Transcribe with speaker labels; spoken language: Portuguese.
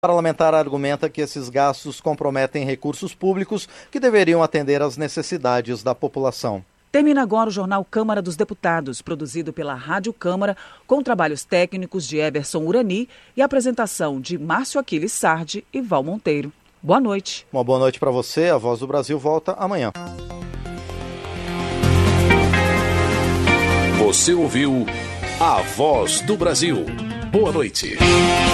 Speaker 1: O parlamentar argumenta que esses gastos comprometem recursos públicos que deveriam atender às necessidades da população.
Speaker 2: Termina agora o Jornal Câmara dos Deputados, produzido pela Rádio Câmara, com trabalhos técnicos de Eberson Urani e apresentação de Márcio Aquiles Sardi e Val Monteiro. Boa noite.
Speaker 1: Uma boa noite para você. A Voz do Brasil volta amanhã.
Speaker 3: Você ouviu A Voz do Brasil. Boa noite.